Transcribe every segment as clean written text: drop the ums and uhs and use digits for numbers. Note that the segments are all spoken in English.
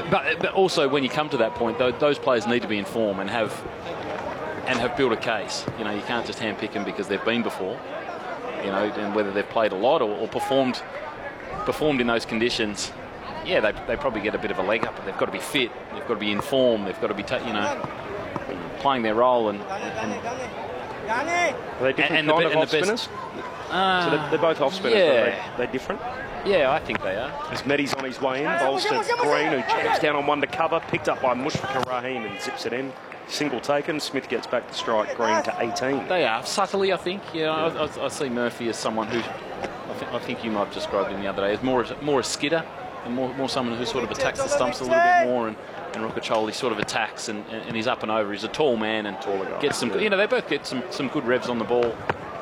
But also, when you come to that point, those players need to be in form and have built a case. You know, you can't just handpick them because they've been before. You know, and whether they've played a lot or performed in those conditions, yeah, they probably get a bit of a leg up. But they've got to be fit. They've got to be in form. They've got to be, playing their role and Are they different kind of off spinners? So they're both off spinners. Yeah. They're different. Yeah, I think they are. As Mehdi's on his way in, bowls to Green, who jams down on one to cover, picked up by Mushfiqur Rahim and zips it in. Single taken. Smith gets back to strike. Green to 18. They are subtly, I think. Yeah, I see Murphy as someone who I think you might have described him the other day as more a skidder and more someone who sort of attacks the stumps a little bit more. And Rocacholi sort of attacks and he's up and over. He's a tall man and gets some. You know, they both get some good revs on the ball.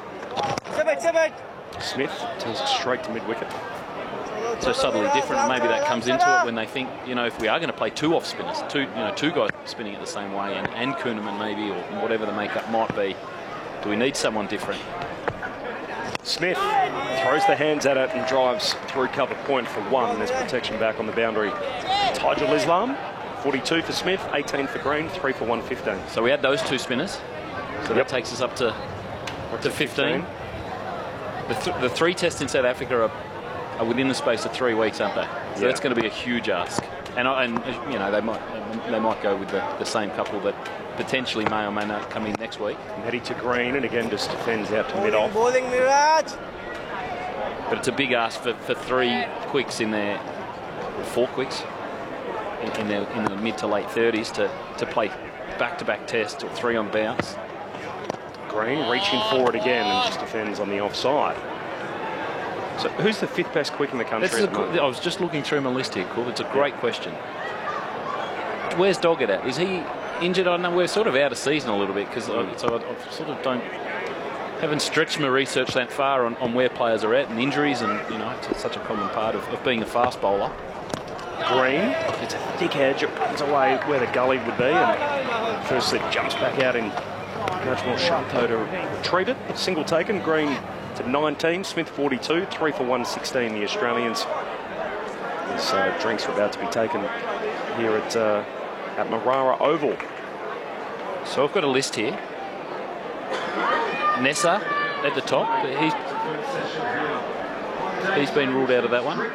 Smith tells it straight to mid-wicket. So subtly different. Maybe that comes into it when they think, if we are going to play two off spinners, two guys spinning it the same way, and Kuhnemann maybe, or whatever the makeup might be, do we need someone different? Smith throws the hands at it and drives through cover point for one. There's protection back on the boundary. Tajul Islam, 42 for Smith, 18 for Green, 3 for 115. So we had those two spinners. So that takes us up to 15. The three tests in South Africa are within the space of 3 weeks, aren't they? So that's going to be a huge ask. And they might go with the same couple that potentially may or may not come in next week. Mehdi to Green, and again just defends out to mid-off. But it's a big ask for 3 quicks in there, 4 quicks in the mid to late 30s to play back-to-back tests or 3 on bounce. Green reaching forward again and just defends on the offside. So who's the 5th best quick in the country? I was just looking through my list here, Cool. It's a great question. Where's Doggett at? Is he injured? I know we're sort of out of season a little bit because I sort of haven't stretched my research that far on where players are at and injuries, and it's such a common part of being a fast bowler. Green, it's a thick edge, it comes away where the gully would be, and firstly jumps back out in much more sharp toe to retrieve it. Single taken. Green to 19, Smith 42, 3 for 116 the Australians. These drinks are about to be taken here at Marara Oval. So I've got a list here. Nessa at the top. He's been ruled out of that one.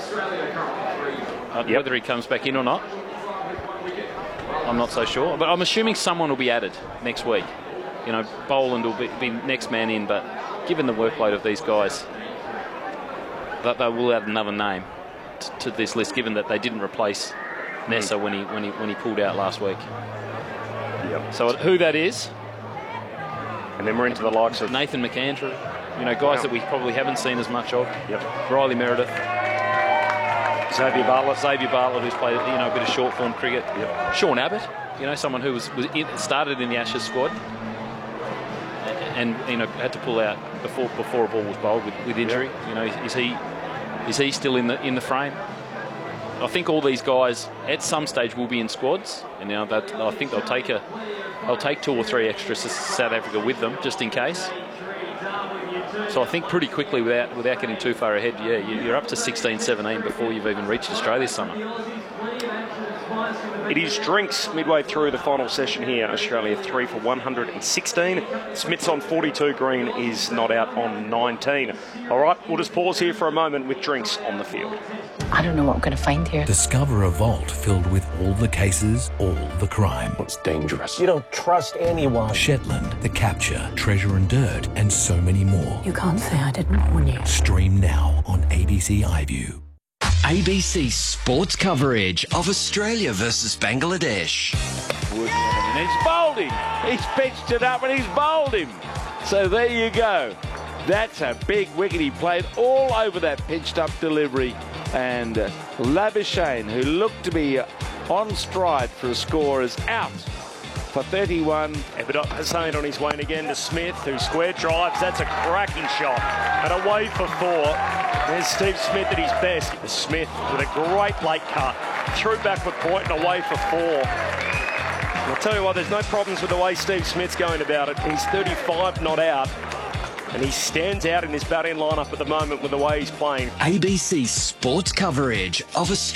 Whether he comes back in or not, I'm not so sure. But I'm assuming someone will be added next week. Boland will be next man in, but given the workload of these guys, that they will add another name to this list, given that they didn't replace Nessa when he pulled out last week. Yep. So who that is, and then we're into the likes of Nathan McAndrew, guys that we probably haven't seen as much of. Yep. Riley Meredith, Xavier Bartlett, who's played a bit of short form cricket. Yep. Sean Abbott, someone who started in the Ashes squad and had to pull out before a ball was bowled with injury. Yep. Is he still in the frame? I think all these guys at some stage will be in squads, and I think they'll take 2 or 3 extras to South Africa with them just in case. So I think pretty quickly, without getting too far ahead, you're up to 16, 17 before you've even reached Australia this summer. It is drinks midway through the final session here. Australia 3 for 116. Smith's on 42. Green is not out on 19. All right, we'll just pause here for a moment with drinks on the field. I don't know what I'm going to find here. Discover a vault filled with all the cases, all the crime. It's dangerous. You don't trust anyone. Shetland, The Capture, Treasure and Dirt, and so many more. You can't say I didn't warn you. Stream now on ABC iView. ABC sports coverage of Australia versus Bangladesh. And he's bowled him. He's pitched it up and he's bowled him. So there you go. That's a big wicket. He played all over that pitched up delivery. And Labuschagne, who looked to be on stride for a score, is out for 31. Ebadot Hussain on his way in again to Smith, who square drives. That's a cracking shot. And away for 4. There's Steve Smith at his best. Smith with a great late cut. Through backward point and away for 4. I'll tell you what, there's no problems with the way Steve Smith's going about it. He's 35 not out. And he stands out in his batting lineup at the moment with the way he's playing. ABC sports coverage of Australia.